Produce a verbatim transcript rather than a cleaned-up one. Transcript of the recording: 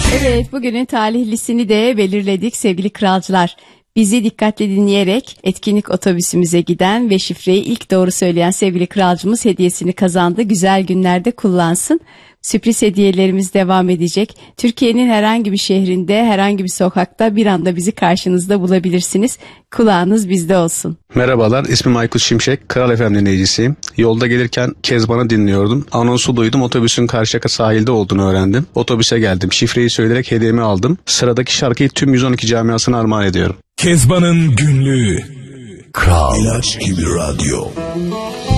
Evet, bugünün talihlisini de belirledik sevgili kralcılar. Bizi dikkatle dinleyerek etkinlik otobüsümüze giden ve şifreyi ilk doğru söyleyen sevgili kralcımız hediyesini kazandı. Güzel günlerde kullansın. Sürpriz hediyelerimiz devam edecek. Türkiye'nin herhangi bir şehrinde, herhangi bir sokakta bir anda bizi karşınızda bulabilirsiniz. Kulağınız bizde olsun. Merhabalar, ismim Aykut Şimşek, Kral F M dinleyicisiyim. Yolda gelirken Kezban'ı dinliyordum. Anonsu duydum, otobüsün Karşıyaka sahilde olduğunu öğrendim. Otobüse geldim, şifreyi söyleyerek hediyemi aldım. Sıradaki şarkıyı tüm yüz on iki camiasına armağan ediyorum. Kezban'ın günlüğü. Kral İlaç gibi radyo.